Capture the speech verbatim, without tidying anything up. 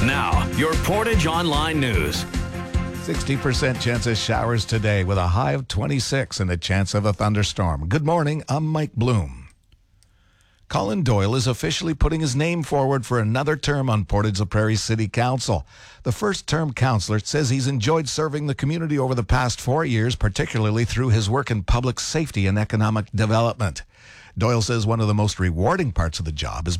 Now, your Portage Online News. sixty percent chance of showers today with a high of twenty-six and a chance of a thunderstorm. Good morning, I'm Mike Bloom. Colin Doyle is officially putting his name forward for another term on Portage la Prairie City Council. The first-term councillor says he's enjoyed serving the community over the past four years, particularly through his work in public safety and economic development. Doyle says one of the most rewarding parts of the job is